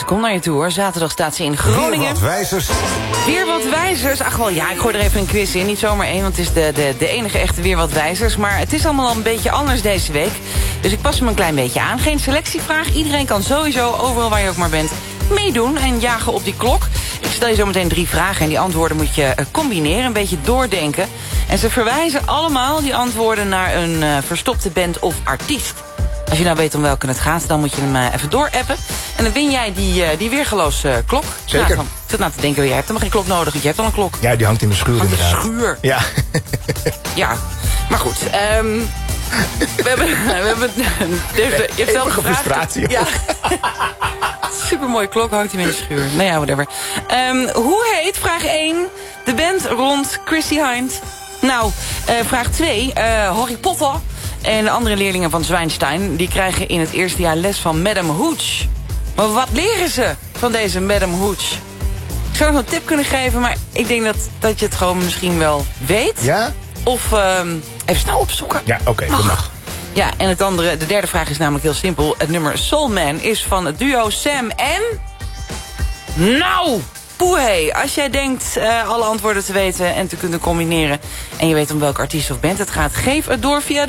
komt naar je toe, hoor. Zaterdag staat ze in Groningen. Weer wat wijzers. Weer wat wijzers. Ach wel, ja, ik gooi er even een quiz in. Niet zomaar één, want het is de enige echte weer wat wijzers. Maar het is allemaal al een beetje anders deze week. Dus ik pas hem een klein beetje aan. Geen selectievraag. Iedereen kan sowieso, overal waar je ook maar bent, meedoen en jagen op die klok. Ik stel je zo meteen 3 vragen en die antwoorden moet je combineren. Een beetje doordenken. En ze verwijzen allemaal, die antwoorden, naar een verstopte band of artiest. Als je nou weet om welke het gaat, dan moet je hem even doorappen. En dan win jij die weergeloos klok. Zeker. Nou, ik zat nou te denken, jij hebt helemaal geen klok nodig, want je hebt al een klok. Ja, die hangt in de schuur inderdaad. Schuur. Ja. Ja, maar goed. We hebben je hebt zelf Eeuwige frustratie. Ja. Supermooie klok, hangt hij in de schuur. Nou ja, whatever. Hoe heet, vraag 1, de band rond Christy Hynde? Nou, vraag 2, Harry Potter en de andere leerlingen van Zwijnstein, die krijgen in het eerste jaar les van Madame Hooch. Maar wat leren ze van deze Madame Hooch? Ik zou nog een tip kunnen geven, maar ik denk dat je het gewoon misschien wel weet. Ja? Of even snel opzoeken. Ja, oké, dat mag. Ja, en de derde vraag is namelijk heel simpel. Het nummer Soul Man is van het duo Sam en... Nou, poehé. Als jij denkt alle antwoorden te weten en te kunnen combineren... en je weet om welke artiest of band het gaat... geef het door via